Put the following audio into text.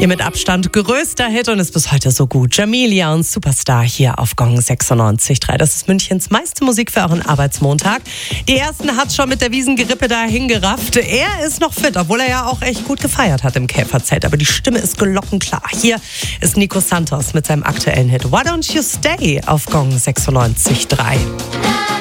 Ihr mit Abstand größter Hit und ist bis heute so gut. Jamelia und Superstar hier auf Gong 96.3. Das ist Münchens meiste Musik für euren Arbeitsmontag. Die ersten hat schon mit der Wiesengerippe da hingerafft. Er ist noch fit, obwohl er ja auch echt gut gefeiert hat im Käferzelt. Aber die Stimme ist glockenklar. Hier ist Nico Santos mit seinem aktuellen Hit Why Don't You Stay auf Gong 96.3.